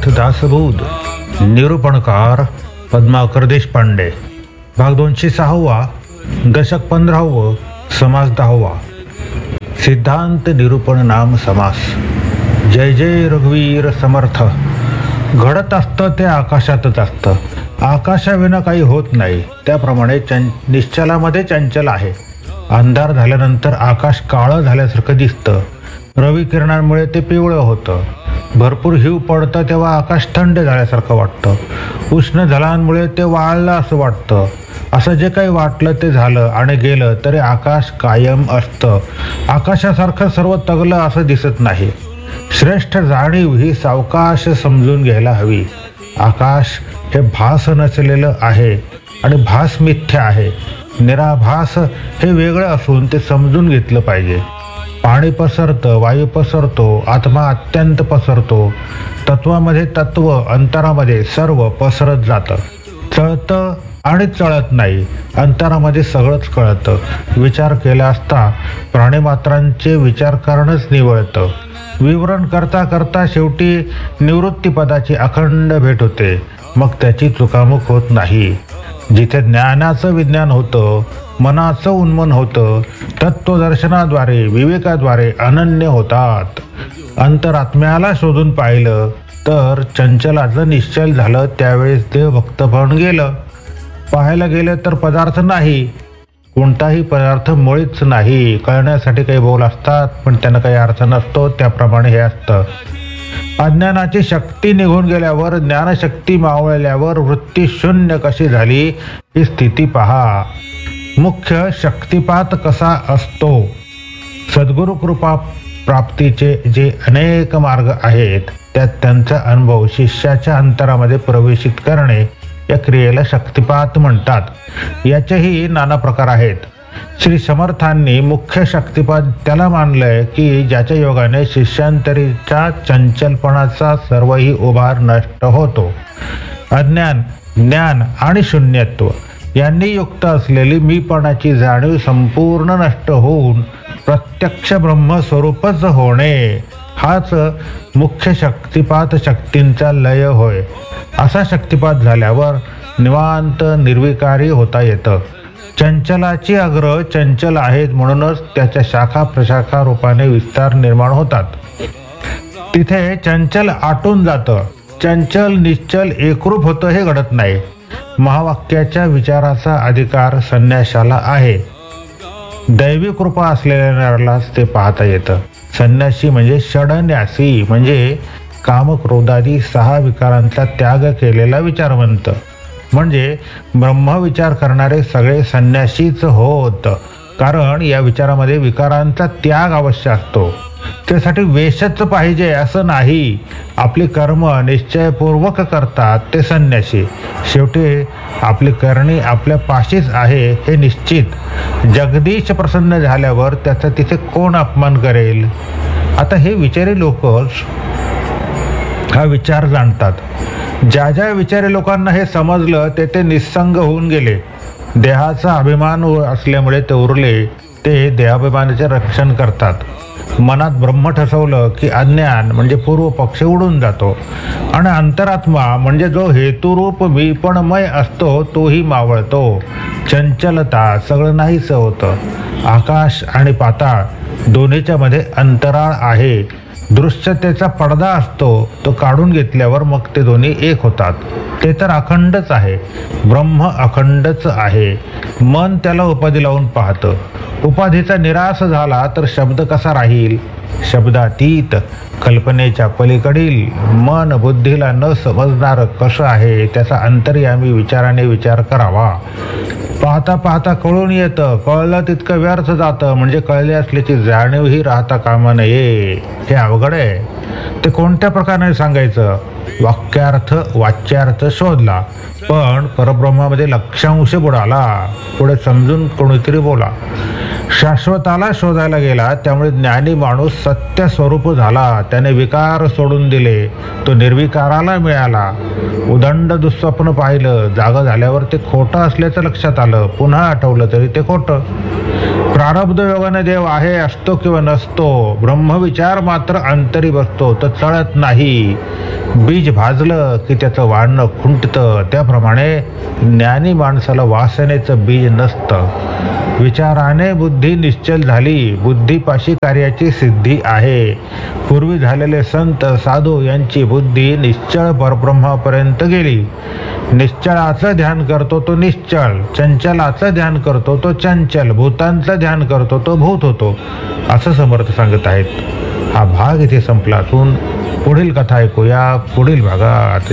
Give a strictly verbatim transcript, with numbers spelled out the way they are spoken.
दासबोध. निरूपणकार पद्माकर देशपांडे. भाग दोनशे सहावा. दशक पंधरावं. समास दहावा. सिद्धांत निरूपण नाम समास. जय जय रघुवीर समर्थ. घडत असतं ते आकाशातच असतं. आकाशाविना काही होत नाही. त्याप्रमाणे चं निश्चलामध्ये चंचल आहे. अंधार झाल्यानंतर आकाश काळं झाल्यासारखं दिसतं. रवी किरणांमुळे ते पिवळं होतं. भरपूर हिव पडतं तेव्हा आकाश थंड झाल्यासारखं वाटतं. उष्ण जलांमुळे ते वाळलं असं वाटतं. असं जे काही वाटलं ते झालं आणि गेलं तरी आकाश कायम असतं. आकाशासारखं सर्व तगलं असं दिसत नाही. श्रेष्ठ जाणीव ही सावकाश समजून घ्यायला हवी. आकाश हे भास नसलेलं आहे आणि भास मिथ्या आहे. निराभास हे वेगळं असून ते समजून घेतलं पाहिजे. पाणी पसरतं, वायू पसरतो, आत्मा अत्यंत पसरतो. तत्वामध्ये तत्व, अंतरामध्ये सर्व पसरत जातं. चळतं आणि चळत नाही. अंतरामध्ये सगळंच कळतं. विचार केला असता प्राणीमात्रांचे विचार करणंच निवळतं. विवरण करता करता शेवटी निवृत्तीपदाची अखंड भेट होते. मग त्याची चुकामुक होत नाही. जिथे ज्ञानाचं विज्ञान होतं, मनाचं उन्मन होतं, तत्वदर्शनाद्वारे विवेकाद्वारे अनन्य होतात. अंतरात्म्याला शोधून पाहिलं तर चंचलाचं निश्चल झालं. त्यावेळेस देव भक्तपण गेलं. पाहायला गेलं तर पदार्थ नाही. कोणताही पदार्थ मुळीच नाही. कळण्यासाठी काही बोल असतात पण त्यांना काही अर्थ नसतो. त्याप्रमाणे हे असतं. अज्ञानाची शक्ती निघून गेल्यावर, ज्ञानशक्ती मावळल्यावर वृत्ती शून्य कशी झाली ही स्थिती पहा. मुख्य शक्तिपात कसा असतो. सद्गुरु कृपा प्राप्तीचे जे अनेक मार्ग आहेत त्यात त्यांचा अनुभव शिष्याच्या अंतरामध्ये प्रवेशित करणे या क्रियेला शक्तिपात म्हणतात. याचेही नाना प्रकार आहेत. श्री समर्थांनी मुख्य शक्तिपात त्याला मानलंय की ज्याच्या योगाने शिष्यांतरीच्या चंचलपणाचा सर्वही उभार नष्ट होतो. अज्ञान, ज्ञान आणि शून्यत्व यांनी युक्त असलेली मीपणाची जाणीव संपूर्ण नष्ट होऊन प्रत्यक्ष ब्रह्मस्वरूपच होणे हाच मुख्य शक्तिपात शक्तींचा लय होय. असा शक्तिपात झाल्यावर निवांत निर्विकारी होता येतं. चंचलाची अग्र चंचल आहेत म्हणूनच त्याच्या शाखा प्रशाखा रूपाने विस्तार निर्माण होतात. तिथे चंचल आटून जातं. चंचल निश्चल एकरूप होतं हे घडत नाही. महावाक्याच्या विचाराचा अधिकार संन्याशाला आहे. दैवी कृपा असलेल्यालाच ते पाहता येतं. संन्यासी म्हणजे षडन्यासी म्हणजे कामक्रोधादी सहा विकारांचा त्याग केलेला विचारवंत. म्हणजे ब्रह्मविचार करणारे सगळे संन्यासीच होत. कारण या विचारामध्ये विकारांचा त्याग अवश्य असतो. त्यासाठी वेशच पाहिजे असं नाही. आपली कर्म निश्चयपूर्वक करतात ते संन्यासी. शेवटी आपली करणी आपल्या पाशीच आहे हे निश्चित. जगदीश प्रसन्न झाल्यावर त्याचा तिथे कोण अपमान करेल. आता हे विचारी लोक हा विचार जाणतात. ज्या ज्या विचारी लोकांना हे समजलं ते ते निस्संग होऊन गेले. देहाचा अभिमान असल्यामुळे ते उरले. ते देहाभिमानाचे रक्षण करतात. मनात ब्रह्म ठसवलं की अज्ञान म्हणजे पूर्व पक्ष उडून जातो आणि अंतरात्मा म्हणजे जो हेतुरूप मीपणमय असतो तोही मावळतो. चंचलता सगळं नाहीच होतं. आकाश आणि पाताळ दोन्हीच्या मध्ये अंतराळ आहे. दृश्यतेचा पडदा असतो. तो काढून घेतल्यावर मग ते दोन्ही एक होतात. ते तर अखंडच आहे. ब्रह्म अखंडच आहे. मन त्याला उपाधी लावून पाहतं. उपाधीचा निराश झाला तर शब्द कसा राहील. शब्दातीत कल्पनेच्या पलीकडील मन बुद्धीला न समजणारं कसं आहे त्याचा अंतर्यामी विचाराने विचार करावा. पाहता पाहता कळून येतं. कळलं तितकं व्यर्थ जातं. म्हणजे कळले असल्याची जाणीवही राहता कामा नये. हे अवघड आहे. ते कोणत्या प्रकारे सांगायचं. वाक्यार्थ वाच्यार्थ शोधला पण परब्रह्मामध्ये लक्षांश बुडाला. पुढे समजून कोणीतरी बोला. शाश्वताला शोधायला गेला त्यामुळे ज्ञानी माणूस सत्य स्वरूप झाला. त्याने विकार सोडून दिले. तो निर्विकाराला मिळाला. उदंड दुःस्वप्न पाहिलं. जागा झाल्यावर ते खोटं असल्याचं लक्षात आलं. पुन्हा आठवलं तरी ते खोटं. प्रारब्ध योगाने देव आहे असतो किंवा नसतो. ब्रह्मविचार मात्र अंतरी बसतो. तो चळत नाही. बीज भाजलं की त्याचं वाढणं खुंटतं, त्याप्रमाणे ज्ञानी माणसाला वासनेचं बीज नसतं. विचाराने बुद्धी निश्चल झाली, बुद्धीपाशी कार्याची सिद्धी आहे. पूर्वी झालेले संत साधू यांची बुद्धी निश्चळ परब्रह्मापर्यंत गेली. निश्चळाचं ध्यान करतो तो निश्चळ, चंचलाचं ध्यान करतो तो चंचल, भूतांचं ध्यान करतो तो भूत होतो, असं समर्थ सांगत आहेत. हा भाग इथे संपला असून पुढील कथा ऐकूया पुढील भागात.